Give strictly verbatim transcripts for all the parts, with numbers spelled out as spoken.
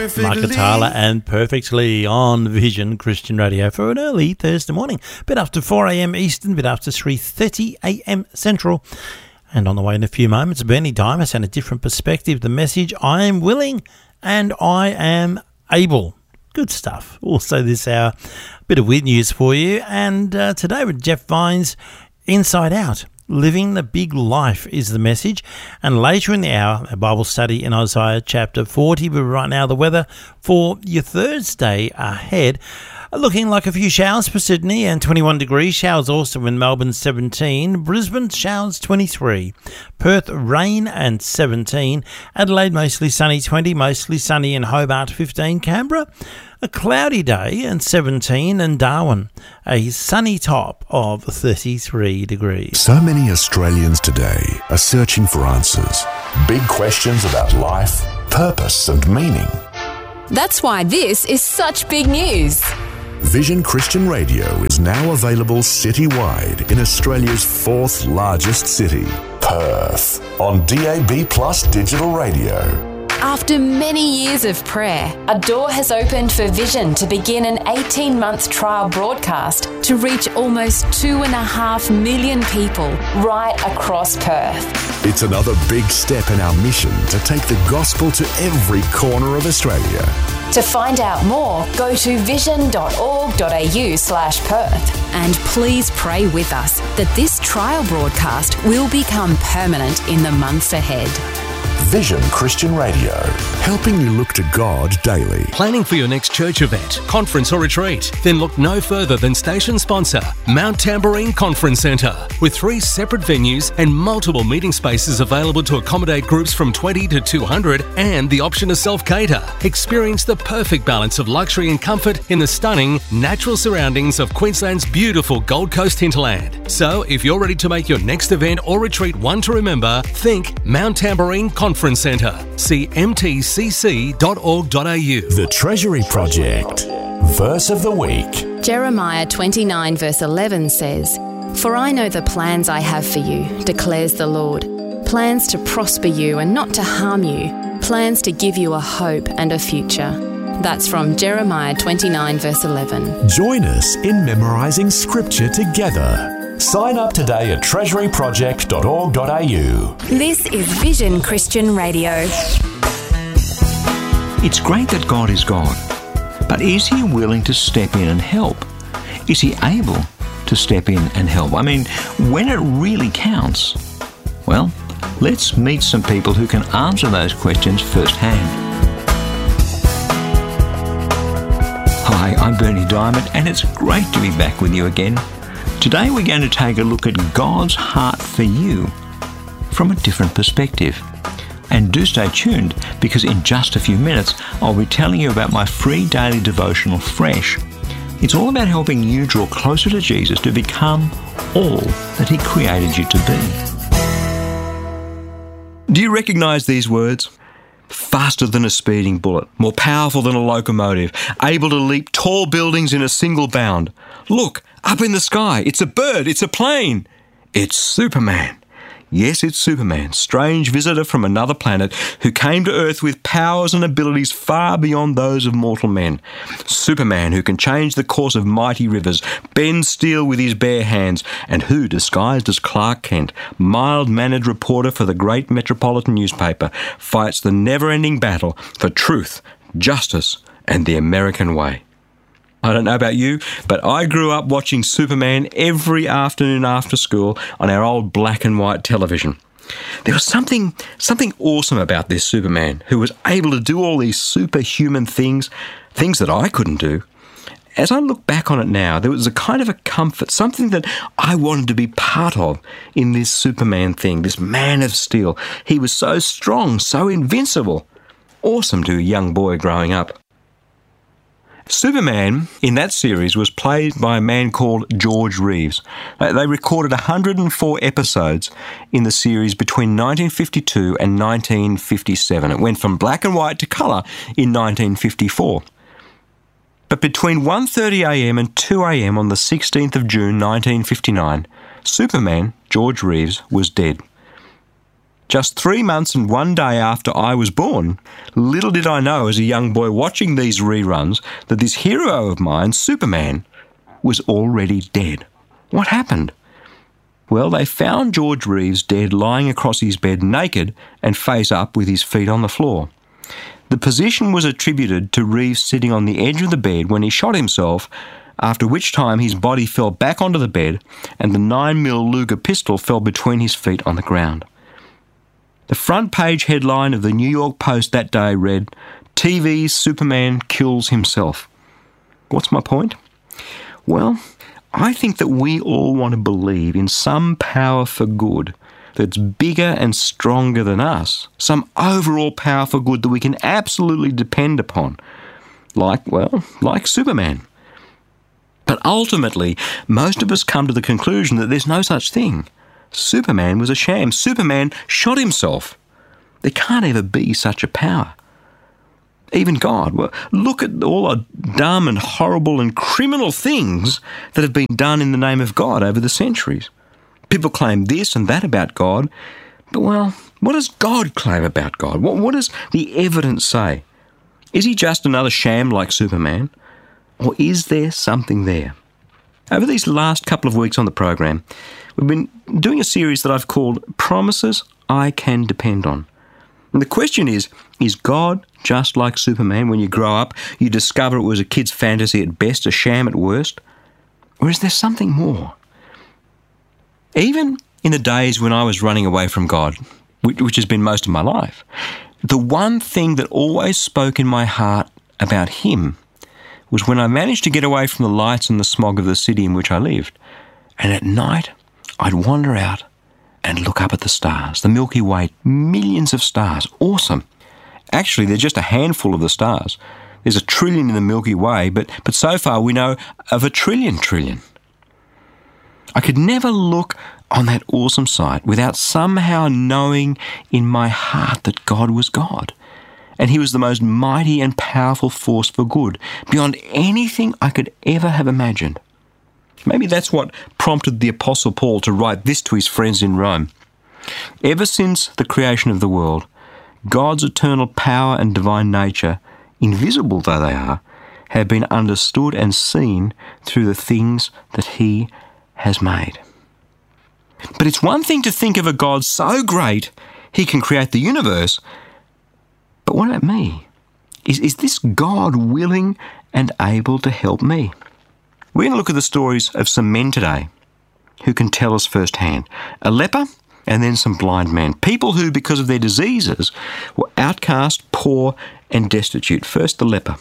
perfectly. Mark Atala and Perfectly on Vision Christian Radio for an early Thursday morning. Bit after four a.m. Eastern, bit after three thirty a.m. Central. And on the way in a few moments, Bernie Dimas and a different perspective. The message, I am willing and I am able. Good stuff. Also this hour, a bit of weird news for you. And uh, today with Jeff Vines, Inside Out. Living the Big Life is the message. And later in the hour, a Bible study in Isaiah chapter forty. But right now, the weather for your Thursday ahead. Looking like a few showers for Sydney and twenty-one degrees. Showers also in Melbourne, seventeen. Brisbane, showers, twenty-three. Perth, rain and seventeen. Adelaide, mostly sunny, twenty. Mostly sunny in Hobart, fifteen. Canberra, a cloudy day and seventeen. And Darwin, a sunny top of thirty-three degrees. So many Australians today are searching for answers. Big questions about life, purpose and meaning. That's why this is such big news. Vision Christian Radio is now available citywide in Australia's fourth largest city, Perth, on D A B Plus digital radio. After many years of prayer, a door has opened for Vision to begin an eighteen-month trial broadcast to reach almost two and a half million people right across Perth. It's another big step in our mission to take the gospel to every corner of Australia. To find out more, go to vision.org.au slash Perth. And please pray with us that this trial broadcast will become permanent in the months ahead. Vision Christian Radio, helping you look to God daily. Planning for your next church event, conference or retreat? Then look no further than station sponsor, Mount Tamborine Conference Centre. With three separate venues and multiple meeting spaces available to accommodate groups from twenty to two hundred and the option to self-cater. Experience the perfect balance of luxury and comfort in the stunning, natural surroundings of Queensland's beautiful Gold Coast hinterland. So, if you're ready to make your next event or retreat one to remember, think Mount Tamborine Conference Centre. See m t c c dot org dot a u. The Treasury Project. Verse of the week. Jeremiah twenty-nine verse eleven says, "For I know the plans I have for you, declares the Lord. Plans to prosper you and not to harm you. Plans to give you a hope and a future." That's from Jeremiah twenty-nine verse eleven. Join us in memorising scripture together. Sign up today at treasury project dot org dot a u. This is Vision Christian Radio. It's great that God is God, but is He willing to step in and help? Is He able to step in and help? I mean, when it really counts? Well, let's meet some people who can answer those questions firsthand. Hi, I'm Bernie Diamond, and it's great to be back with you again. Today we're going to take a look at God's heart for you from a different perspective. And do stay tuned, because in just a few minutes I'll be telling you about my free daily devotional, Fresh. It's all about helping you draw closer to Jesus to become all that He created you to be. Do you recognise these words? Faster than a speeding bullet, more powerful than a locomotive, able to leap tall buildings in a single bound. Look, up in the sky, it's a bird, it's a plane. It's Superman. Yes, it's Superman, strange visitor from another planet who came to Earth with powers and abilities far beyond those of mortal men. Superman, who can change the course of mighty rivers, bend steel with his bare hands, and who, disguised as Clark Kent, mild-mannered reporter for the great metropolitan newspaper, fights the never-ending battle for truth, justice, and the American way. I don't know about you, but I grew up watching Superman every afternoon after school on our old black and white television. There was something something awesome about this Superman, who was able to do all these superhuman things, things that I couldn't do. As I look back on it now, there was a kind of a comfort, something that I wanted to be part of in this Superman thing, this man of steel. He was so strong, so invincible. Awesome to a young boy growing up. Superman in that series was played by a man called George Reeves. They recorded one hundred four episodes in the series between nineteen fifty-two and nineteen fifty-seven. It went from black and white to colour in nineteen fifty-four. But between one thirty a m and two a m on the sixteenth of June nineteen fifty-nine, Superman, George Reeves, was dead. Just three months and one day after I was born, little did I know as a young boy watching these reruns that this hero of mine, Superman, was already dead. What happened? Well, they found George Reeves dead lying across his bed naked and face up with his feet on the floor. The position was attributed to Reeves sitting on the edge of the bed when he shot himself, after which time his body fell back onto the bed and the nine millimeter Luger pistol fell between his feet on the ground. The front page headline of the New York Post that day read, T V's Superman kills himself. What's my point? Well, I think that we all want to believe in some power for good that's bigger and stronger than us, some overall power for good that we can absolutely depend upon, like, well, like Superman. But ultimately, most of us come to the conclusion that there's no such thing. Superman was a sham. Superman shot himself. There can't ever be such a power. Even God. Well, look at all the dumb and horrible and criminal things that have been done in the name of God over the centuries. People claim this and that about God, but well, what does God claim about God? What, what does the evidence say? Is he just another sham like Superman? Or is there something there? Over these last couple of weeks on the program, we've been doing a series that I've called Promises I Can Depend On. And the question is, is God just like Superman? When you grow up, you discover it was a kid's fantasy at best, a sham at worst? Or is there something more? Even in the days when I was running away from God, which has been most of my life, the one thing that always spoke in my heart about him was when I managed to get away from the lights and the smog of the city in which I lived. And at night, I'd wander out and look up at the stars, the Milky Way, millions of stars. Awesome. Actually, they're just a handful of the stars. There's a trillion in the Milky Way, but, but so far we know of a trillion trillion. I could never look on that awesome sight without somehow knowing in my heart that God was God. And he was the most mighty and powerful force for good, beyond anything I could ever have imagined. Maybe that's what prompted the Apostle Paul to write this to his friends in Rome. Ever since the creation of the world, God's eternal power and divine nature, invisible though they are, have been understood and seen through the things that he has made. But it's one thing to think of a God so great he can create the universe, but what about me? Is, is this God willing and able to help me? We're going to look at the stories of some men today who can tell us firsthand. A leper and then some blind men. People who, because of their diseases, were outcast, poor and destitute. First, the leper.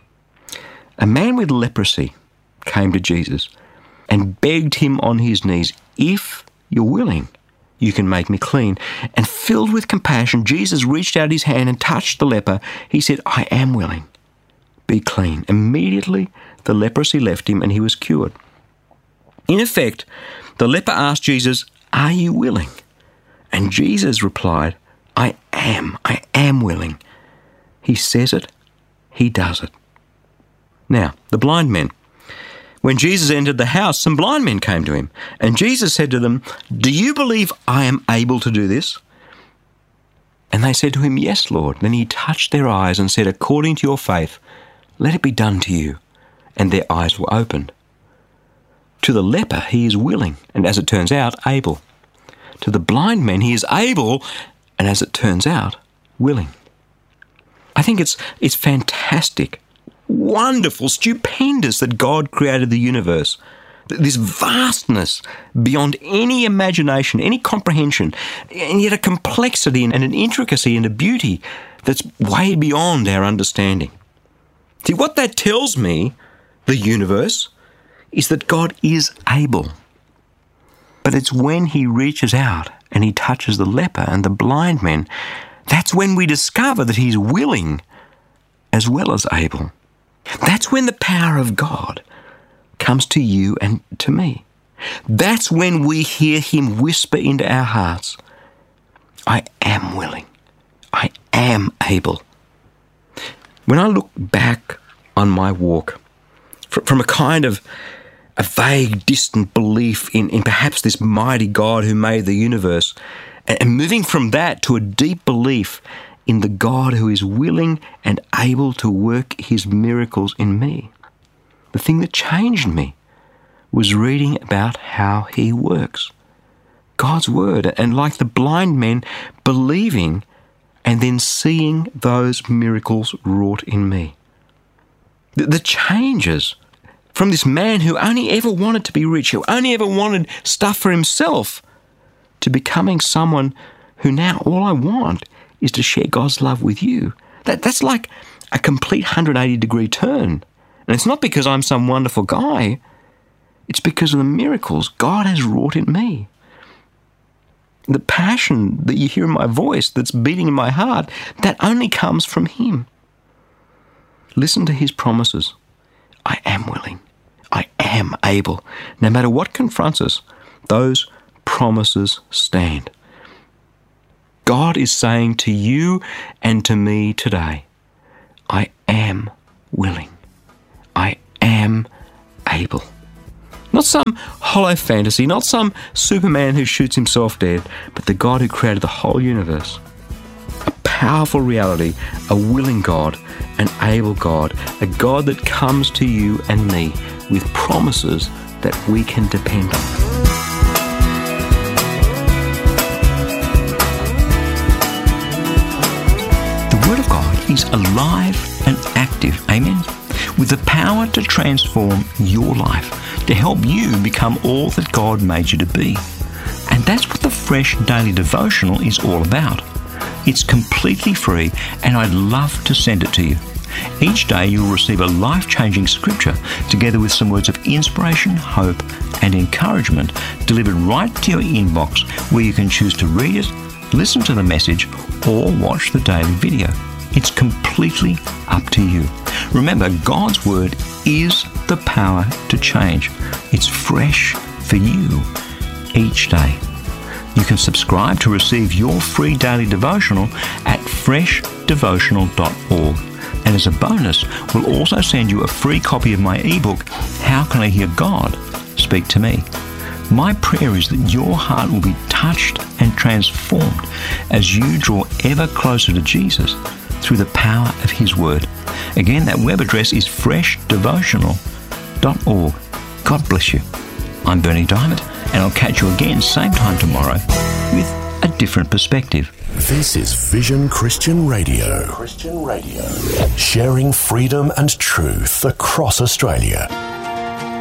A man with leprosy came to Jesus and begged him on his knees, if you're willing, you can make me clean. And filled with compassion, Jesus reached out his hand and touched the leper. He said, I am willing. Be clean. Immediately, the leprosy left him and he was cured. In effect, the leper asked Jesus, are you willing? And Jesus replied, I am. I am willing. He says it. He does it. Now, the blind men. When Jesus entered the house, some blind men came to him, and Jesus said to them, do you believe I am able to do this? And they said to him, yes, Lord. Then he touched their eyes and said, according to your faith, let it be done to you. And their eyes were opened. To the leper, he is willing, and as it turns out, able. To the blind men, he is able, and as it turns out, willing. I think it's it's fantastic, wonderful, stupendous that God created the universe. This vastness beyond any imagination, any comprehension, and yet a complexity and an intricacy and a beauty that's way beyond our understanding. See, what that tells me, the universe, is that God is able. But it's when he reaches out and he touches the leper and the blind men, that's when we discover that he's willing as well as able. That's when the power of God comes to you and to me. That's when we hear him whisper into our hearts, I am willing. I am able. When I look back on my walk, from a kind of a vague, distant belief in, in perhaps this mighty God who made the universe, And moving from that to a deep belief in the God who is willing and able to work his miracles in me. The thing that changed me was reading about how he works. God's word, and like the blind men, believing and then seeing those miracles wrought in me. The, the changes from this man who only ever wanted to be rich, who only ever wanted stuff for himself, to becoming someone who now all I want is to share God's love with you. That, that's like a complete one hundred eighty degree turn. And it's not because I'm some wonderful guy. It's because of the miracles God has wrought in me. The passion that you hear in my voice that's beating in my heart, that only comes from him. Listen to his promises. I am willing. I am able. No matter what confronts us, those promises stand. God is saying to you and to me today, I am willing. I am able. Not some hollow fantasy, not some Superman who shoots himself dead, but the God who created the whole universe. A powerful reality, a willing God, an able God, a God that comes to you and me with promises that we can depend on. The Word of God is alive and active, amen, with the power to transform your life, to help you become all that God made you to be. And that's what the Fresh Daily Devotional is all about. It's completely free, and I'd love to send it to you. Each day you'll receive a life-changing scripture together with some words of inspiration, hope, and encouragement delivered right to your inbox, where you can choose to read it, listen to the message, or watch the daily video. It's completely up to you. Remember, God's Word is the power to change. It's fresh for you each day. You can subscribe to receive your free daily devotional at fresh devotional dot org. And as a bonus, we'll also send you a free copy of my ebook, How Can I Hear God Speak to Me? My prayer is that your heart will be touched and transformed as you draw ever closer to Jesus through the power of his word. Again, that web address is fresh devotional dot org. God bless you. I'm Bernie Diamond, and I'll catch you again same time tomorrow with a different perspective. This is Vision Christian Radio. Christian Radio. Sharing freedom and truth across Australia.